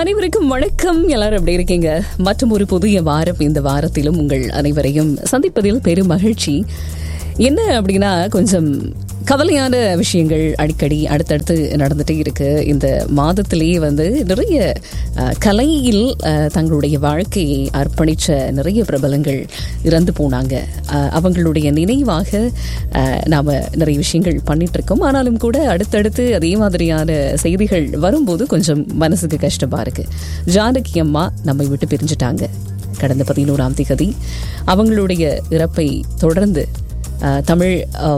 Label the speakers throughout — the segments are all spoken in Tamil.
Speaker 1: அனைவருக்கும் வணக்கம். எல்லாரும் எப்படி இருக்கீங்க? மற்றும் ஒரு புதிய வாரம். இந்த வாரத்திலும் உங்கள் அனைவரையும் சந்திப்பதில் பெரும் மகிழ்ச்சி. என்ன அப்படின்னா, கொஞ்சம் கவலையான விஷயங்கள் அடிக்கடி அடுத்தடுத்து நடந்துட்டே இருக்கு. இந்த மாதத்திலேயே நிறைய கலையில் தங்களுடைய வாழ்க்கையை அர்ப்பணிச்ச நிறைய பிரபலங்கள் இறந்து போனாங்க. அவங்களுடைய நினைவாக நாம நிறைய விஷயங்கள் பண்ணிட்டு இருக்கோம். ஆனாலும் கூட அடுத்தடுத்து அதே மாதிரியான செய்திகள் வரும்போது கொஞ்சம் மனசுக்கு கஷ்டமா இருக்கு. ஜானகி அம்மா நம்மை விட்டு பிரிஞ்சுட்டாங்க கடந்த 11ஆம் தேதி. அவங்களுடைய இறப்பை தொடர்ந்து தமிழ்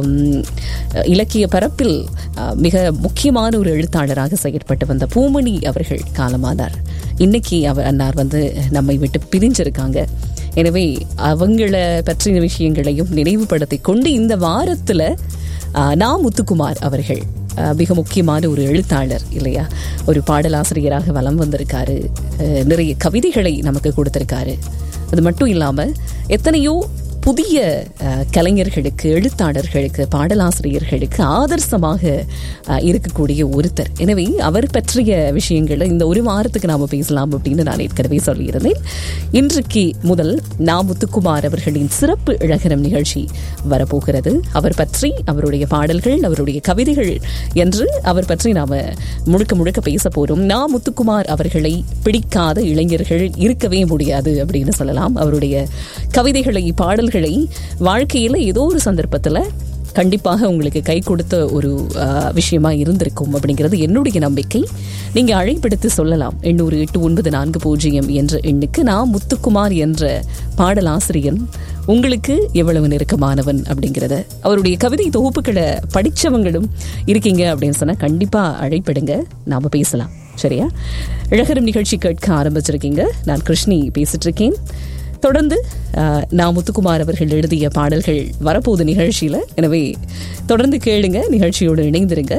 Speaker 1: இலக்கிய பரப்பில் மிக முக்கியமான ஒரு எழுத்தாளராக செயற்பட்டு வந்த பூமணி அவர்கள் காலமானார். இன்னைக்கு அன்னார் நம்மை விட்டு பிரிஞ்சிருக்காங்க. எனவே அவங்கள பற்றின விஷயங்களையும் நினைவுபடுத்தி கொண்டு இந்த வாரத்தில் முத்துக்குமார் அவர்கள் மிக முக்கியமான ஒரு எழுத்தாளர் இல்லையா, ஒரு பாடலாசிரியராக வலம் வந்திருக்காரு. நிறைய கவிதைகளை நமக்கு கொடுத்திருக்காரு. அது மட்டும் இல்லாமல் எத்தனையோ புதிய கலைஞர்களுக்கு, எழுத்தாளர்களுக்கு, பாடலாசிரியர்களுக்கு ஆதர்சமாக இருக்கக்கூடிய ஒருத்தர். எனவே அவர் பற்றிய விஷயங்களை இந்த ஒரு வாரத்துக்கு நாம பேசலாம் அப்படின்னு நான் ஏற்கனவே சொல்லியிருந்தேன். இன்றைக்கு முதல் முத்துக்குமார் அவர்களின் சிறப்பு இழகரம் நிகழ்ச்சி வரப்போகிறது. அவர் பற்றி, அவருடைய பாடல்கள், அவருடைய கவிதைகள் என்று அவர் பற்றி நாம முழுக்க முழுக்க பேச போறோம். முத்துக்குமார் அவர்களை பிடிக்காத இளைஞர்கள் இருக்கவே முடியாது அப்படின்னு சொல்லலாம். அவருடைய கவிதைகளை, பாடல்கள் வாழ்க்கையில ஏதோ ஒரு சந்தர்ப்பத்துல கண்டிப்பாக உங்களுக்கு கை கொடுத்த ஒரு விஷயமா இருந்திருக்கும் அப்படிங்கிறது என்னுடைய நம்பிக்கை. நீங்க அழைப்பெடுத்து சொல்லலாம் 800-894-0 என்ற எண்ணுக்கு. முத்துக்குமார் என்ற பாடலாசிரியன் உங்களுக்கு எவ்வளவு நெருக்கமானவன் அப்படிங்கிறத, அவருடைய கவிதை தொகுப்புகளை படிச்சவங்களும் இருக்கீங்க அப்படின்னு சொன்னா கண்டிப்பா அழைப்பெடுங்க, நாம பேசலாம். சரியா? இழகரம் நிகழ்ச்சி கேட்க ஆரம்பிச்சிருக்கீங்க. நான் கிருஷ்ணி பேசிட்டு இருக்கேன். தொடர்ந்து முத்துக்குமார் அவர்கள் எழுதிய பாடல்கள் வரப்போது நிகழ்ச்சியில. எனவே தொடர்ந்து கேளுங்க, நிகழ்ச்சியோடு இணைந்திருங்க,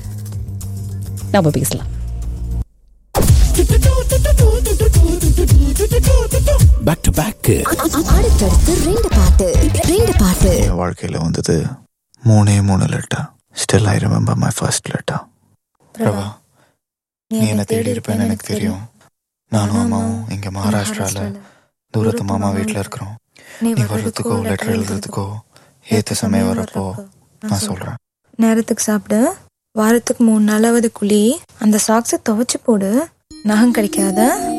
Speaker 1: நாம பேசலாம்.
Speaker 2: பேக் டு பேக்
Speaker 3: அடுத்தடுத்து ரெண்டு பாட்டு.
Speaker 2: என் வாழ்க்கையில வந்தது 3 லெட்டா. Still I remember my first லெட்டா. Prabha, நீ என்ன தேடி இருப்பேன்னு எனக்கு தெரியும். நானும் அம்மாவும் இங்க மகாராஷ்டிரால தூரத்து மாமா வீட்டுல இருக்கிறோம். நீ வர்றதுக்கோ லெட்டர் எழுதுறதுக்கோ ஏத்த சமயம் வரப்போ நான் சொல்றேன்.
Speaker 4: நேரத்துக்கு சாப்பிடு, வாரத்துக்கு 3 நாளாவது குழி, அந்த சாக்ஸை துவைச்சு போடு, நகம் கிடைக்காத.